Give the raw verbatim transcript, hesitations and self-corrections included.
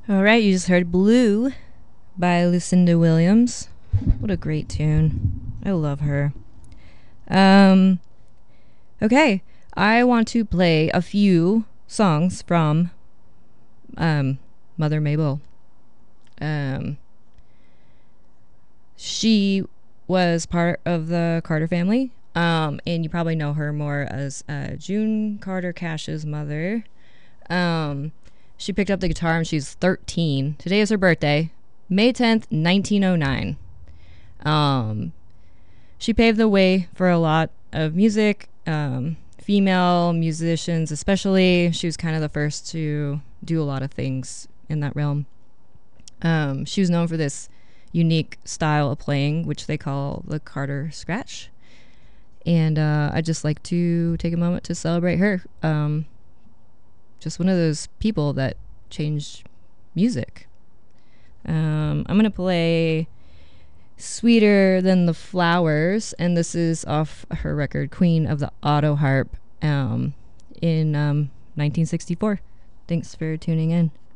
All right, you just heard Blue by Lucinda Williams. What a great tune. I love her. Um, okay, I want to play a few songs from um, Mother Mabel. Um, she was part of the Carter family, um, and you probably know her more as uh, June Carter Cash's mother. Um, she picked up the guitar when she was thirteen. Today is her birthday, May tenth, nineteen oh nine. Um, she paved the way for a lot of music, um, female musicians especially. She was kind of the first to do a lot of things in that realm. Um, she was known for this unique style of playing, which they call the Carter Scratch. And uh, I'd just like to take a moment to celebrate her. Um, just one of those people that changed music. Um, I'm going to play Sweeter Than the Flowers, and this is off her record Queen of the Auto Harp um, in um, nineteen sixty-four. Thanks for tuning in.